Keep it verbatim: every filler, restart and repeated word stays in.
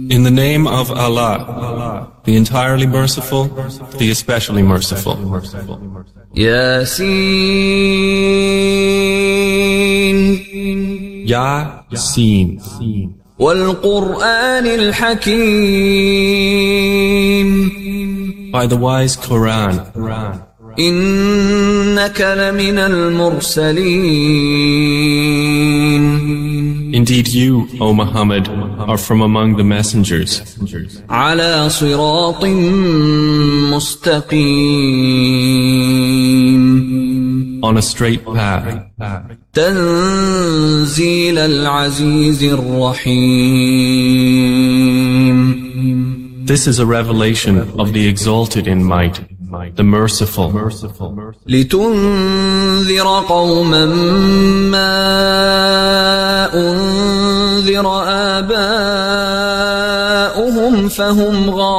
In the name of Allah, the entirely merciful, the especially merciful. Yasin. Yasin. وَالْقُرْآنِ الْحَكِيمِ. By the wise Quran. إِنَّكَ لَمِنَ الْمُرْسَلِينَ. Indeed you, O Muhammad, are from among the messengers. على صراط مستقيم. On a straight path. تنزيل العزيز الرحيم. This is a revelation of the exalted in might, the merciful. لتنذر قوما ما أنذر آباؤهم فهم غافلون.